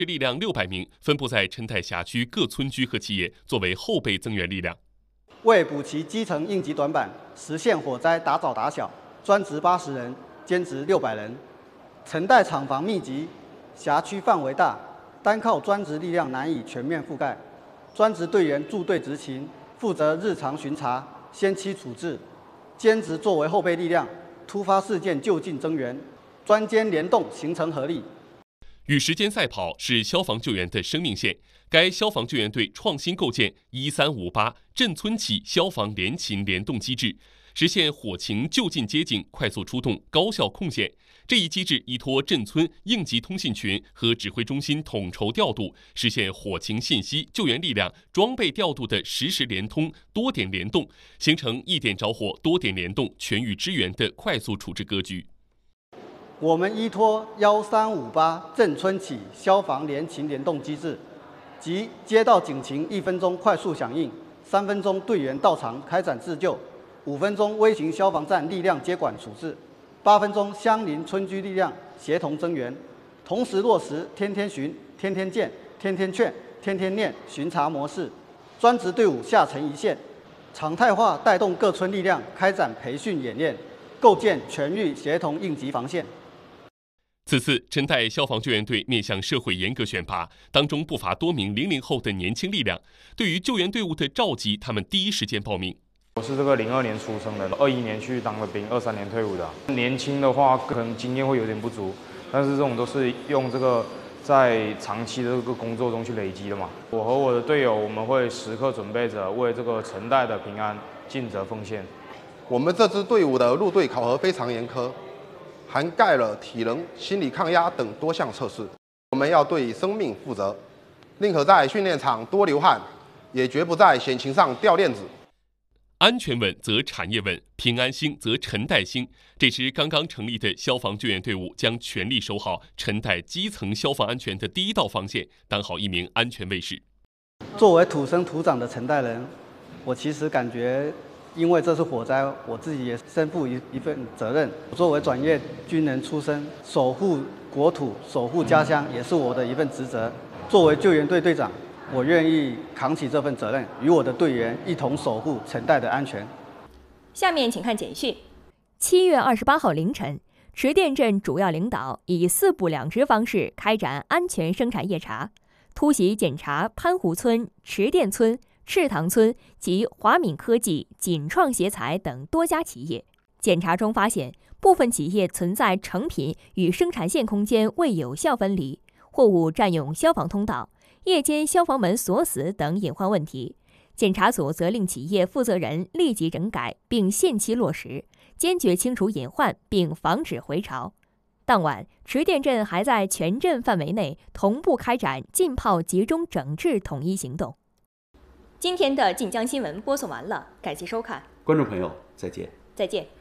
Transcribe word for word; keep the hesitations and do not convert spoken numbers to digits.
力量六百名，分布在陈泰辖区各村居和企业，作为后备增援力量。 为补齐基层应急短板，实现火灾打早打小，专职八十人，兼职六百人。陈泰厂房密集，辖区范围大，单靠专职力量难以全面覆盖。专职队员驻队执勤，负责日常巡查、先期处置；兼职作为后备力量，突发事件就近增援，专兼联动形成合力。 与时间赛跑是消防救援的生命线。该消防救援队创新构建一三五八镇村起消防联勤联动机制，实现火情就近接警、快速出动、高效控线。这一机制依托镇村应急通信群和指挥中心统筹调度，实现火情信息、救援力量、装备调度的实时联通、多点联动，形成一点着火、多点联动、全域支援的快速处置格局。 我们依托一三五八镇村起消防联勤联动机制，即接到警情一分钟快速响应，三分钟队员到场开展自救，五分钟微型消防站力量接管处置，八分钟相邻村居力量协同增援，同时落实天天巡、天天见、天天劝、天天练巡查模式，专职队伍下沉一线，常态化带动各村力量开展培训演练，构建全域协同应急防线。 此次陈泰消防救援队面向社会严格选拔，当中不乏多名零零后的年轻力量。对于救援队伍的召集，他们第一时间报名。 我是这个零二年出生的，二一年去当了兵，二三年退伍的。年轻的话，可能经验会有点不足，但是这种都是用这个在长期的这个工作中去累积的嘛。我和我的队友，我们会时刻准备着为这个陈泰的平安尽责奉献。 我们这支队伍的入队考核非常严苛，涵盖了体能、心理抗压等多项测试。我们要对生命负责，宁可在训练场多流汗，也绝不在险情上掉链子。 安全稳则产业稳，平安兴则陈泰兴。这支刚刚成立的消防救援队伍将全力守好陈泰基层消防安全的第一道防线，当好一名安全卫士。 作为土生土长的陈泰人，我其实感觉，因为这次火灾，我自己也身负一一份责任。作为专业军人出身，守护国土、守护家乡，也是我的一份职责。作为救援队队长，我愿意扛起这份责任，与我的队员一同守护陈泰的安全。 下面请看简讯。七月二十八号凌晨，池店镇主要领导以四部两值方式开展安全生产夜查，突袭检查潘湖村、池店村、赤塘村及华敏科技、锦创协材等多家企业。检查中发现，部分企业存在成品与生产线空间未有效分离，货物占用消防通道，夜间消防门锁死等隐患问题。检查组责令企业负责人立即整改并限期落实，坚决清除隐患并防止回潮。当晚，池店镇还在全镇范围内同步开展浸泡集中整治统一行动。今天的晋江新闻播送完了，感谢收看， 观众朋友再见。 再见。